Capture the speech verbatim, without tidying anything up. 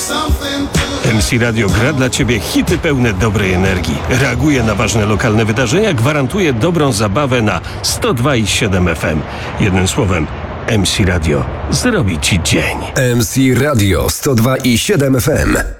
M C Radio gra dla Ciebie hity pełne dobrej energii. Reaguje na ważne lokalne wydarzenia, gwarantuje dobrą zabawę na sto dwa i siedem F M. Jednym słowem, M C Radio zrobi Ci dzień. M C Radio sto dwa i siedem F M.